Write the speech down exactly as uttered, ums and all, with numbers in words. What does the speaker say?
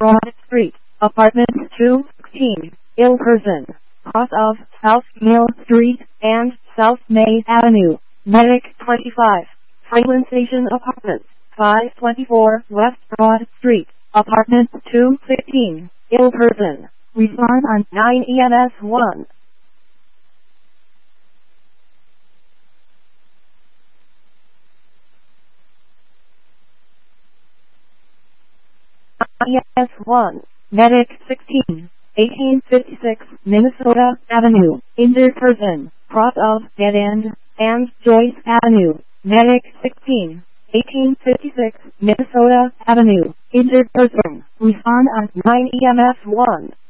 Broad Street, Apartment two sixteen, Ilperson, cross of South Mill Street and South May Avenue, Medic twenty-five, Franklin Station Apartments, five twenty-four West Broad Street, Apartment two sixteen, Ilperson. Respond on nine E M S one. E M S one, Medic sixteen, eighteen fifty-six Minnesota Avenue, injured person, cross of Dead End and Joyce Avenue, Medic sixteen, eighteen fifty-six Minnesota Avenue, injured person. Respond on nine E M S one.